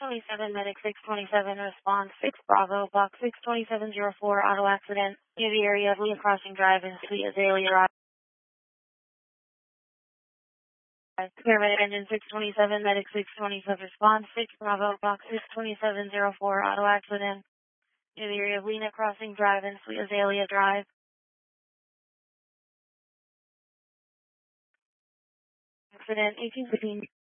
627, Medic 627, response 6 Bravo, Box 62704, auto accident, near the area of Lea Crossing Drive in Sweet Azalea Drive. Paramedic engine 627, Medic 627, response 6 Bravo, Box 62704, auto accident, near the area of Lea Crossing Drive in Sweet Azalea Drive. Accident 1815.